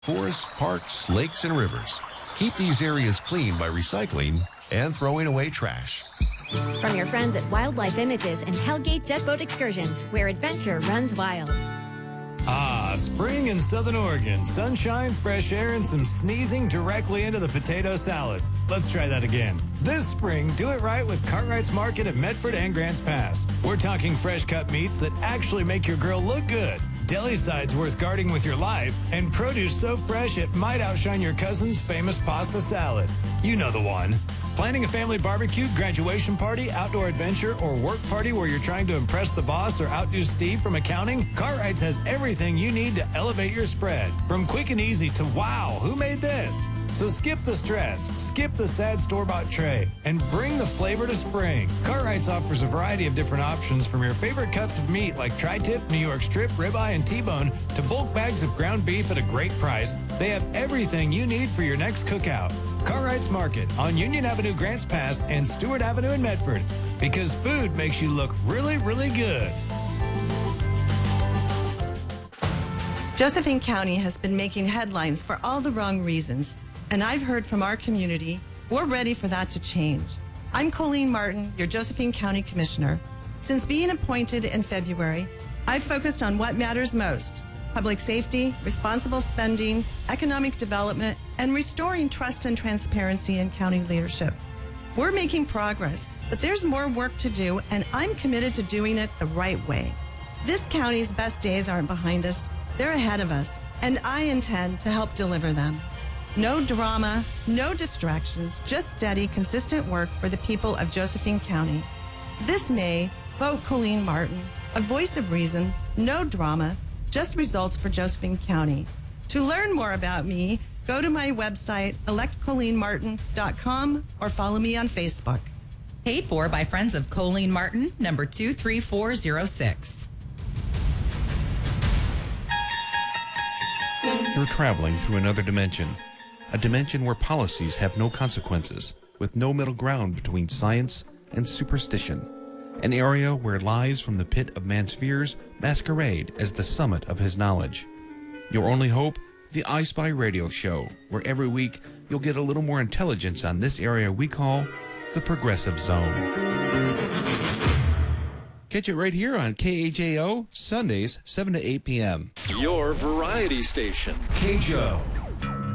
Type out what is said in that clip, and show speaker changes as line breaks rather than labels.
Forests, parks, lakes, and rivers. Keep these areas clean by recycling and throwing away trash.
From your friends at Wildlife Images and Hellgate Jet Boat Excursions, where adventure runs wild.
Ah, spring in Southern Oregon. Sunshine, fresh air, and some sneezing directly into the potato salad. Let's try that again. This spring, do it right with Cartwright's Market at Medford and Grants Pass. We're talking fresh cut meats that actually make your grill look good. Deli sides worth guarding with your life, and produce so fresh it might outshine your cousin's famous pasta salad. You know the one. Planning a family barbecue, graduation party, outdoor adventure, or work party where you're trying to impress the boss or outdo Steve from accounting? Cartwright's has everything you need to elevate your spread. From quick and easy to wow, who made this? So skip the stress, skip the sad store-bought tray, and bring the flavor to spring. Cartwright's offers a variety of different options from your favorite cuts of meat like tri-tip, New York strip, ribeye, and T-bone to bulk bags of ground beef at a great price. They have everything you need for your next cookout. Cartwright's Market on Union Avenue, Grants Pass, and Stewart Avenue in Medford. Because food makes you look really, really good.
Josephine County has been making headlines for all the wrong reasons, and I've heard from our community we're ready for that to change. I'm Colleen Martin, your Josephine County Commissioner. Since being appointed in February, I've focused on what matters most: public safety, responsible spending, economic development, and restoring trust and transparency in county leadership. We're making progress, but there's more work to do, and I'm committed to doing it the right way. This county's best days aren't behind us. They're ahead of us, and I intend to help deliver them. No drama, no distractions, just steady, consistent work for the people of Josephine County. This May, vote Colleen Martin, a voice of reason, no drama, just results for Josephine County. To learn more about me, go to my website, electcolleenmartin.com, or follow me on Facebook.
Paid for by Friends of Colleen Martin, number 23406.
You're traveling through another dimension, a dimension where policies have no consequences, with no middle ground between science and superstition, an area where lies from the pit of man's fears masquerade as the summit of his knowledge. Your only hope? The I Spy Radio Show, where every week you'll get a little more intelligence on this area we call the Progressive Zone. Catch it right here on KHAO, Sundays, 7 to 8 p.m.
Your variety station, KHO.